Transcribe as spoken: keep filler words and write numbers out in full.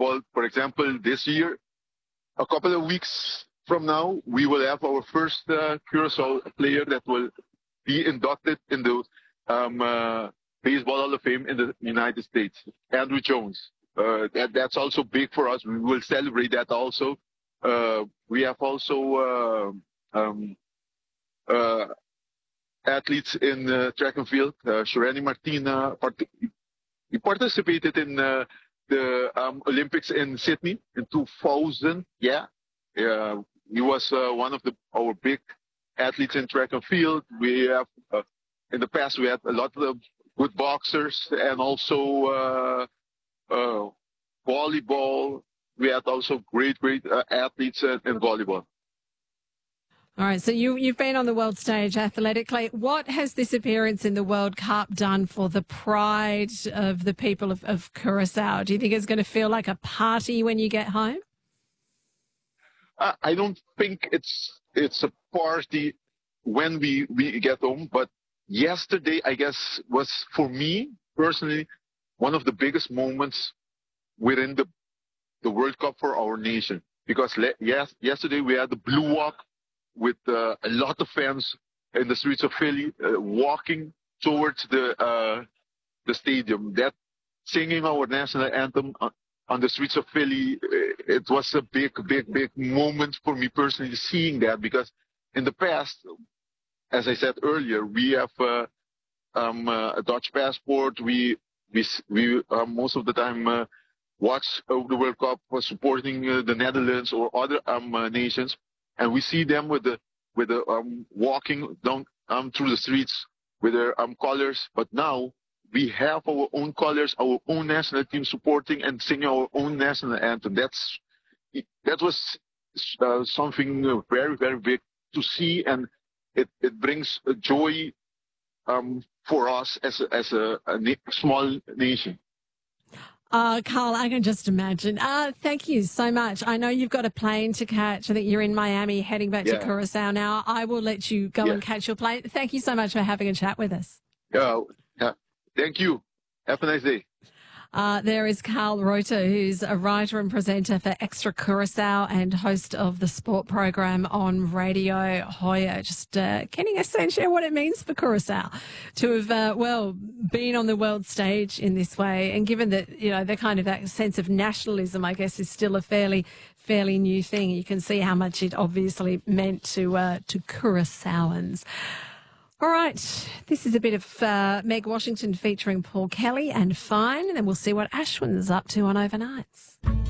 baseball, for example, this year, a couple of weeks from now, we will have our first uh, Curacao player that will be inducted in the um, uh, Baseball Hall of Fame in the United States, Andrew Jones. Uh, that, that's also big for us. We will celebrate that also. Uh, we have also uh, um, uh, athletes in uh, track and field. Uh, Shirani Martina, part- he participated in uh, the um, Olympics in Sydney in two thousand. Yeah, uh, he was uh, one of the our big athletes in track and field. We have uh, in the past we had a lot of good boxers and also uh, uh, volleyball. We had also great, great uh, athletes in, in volleyball. All right, so you, you've been on the world stage athletically. What has this appearance in the World Cup done for the pride of the people of, of Curacao? Do you think it's going to feel like a party when you get home? Uh, I don't think it's it's a party when we, we get home, but yesterday, I guess, was for me personally one of the biggest moments within the the World Cup for our nation. Because le- yes, yesterday we had the Blue Walk with uh, a lot of fans in the streets of Philly uh, walking towards the uh, the stadium. That singing our national anthem on, on the streets of Philly, it was a big, big, big moment for me personally seeing that, because in the past, as I said earlier, we have uh, um, uh, a Dutch passport. We we we uh, most of the time uh, watch uh, the World Cup for supporting uh, the Netherlands or other um, uh, nations, and we see them with the with the um, walking down um, through the streets with their um, colors. But now we have our own colors, our own national team supporting and singing our own national anthem. That's that was uh, something very, very big to see, and it, it brings joy um, for us as a, as a, a na- small nation. Uh, Carl, I can just imagine. Uh, thank you so much. I know you've got a plane to catch. I think you're in Miami heading back Yeah. to Curacao now. I will let you go Yeah. and catch your plane. Thank you so much for having a chat with us. Yeah, yeah. Thank you. Have a nice day. Uh, there is Carl Reuter, who's a writer and presenter for Extra Curacao and host of the sport program on Radio Hoya. Just uh, getting a sense of what it means for Curacao to have, uh, well, been on the world stage in this way. And given that, you know, the kind of that sense of nationalism, I guess, is still a fairly, fairly new thing. You can see how much it obviously meant to uh, to Curaçaoans. All right, this is a bit of uh, Meg Washington featuring Paul Kelly and Fine, and then we'll see what Ashwin's up to on Overnights.